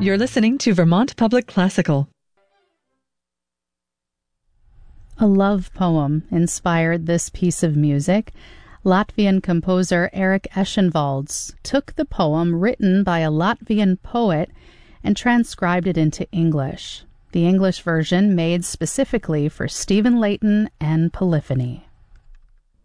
You're listening to Vermont Public Classical. A love poem inspired this piece of music. Latvian composer Erik Eschenvalds took the poem written by a Latvian poet and transcribed it into English. The English version made specifically for Stephen Layton and Polyphony.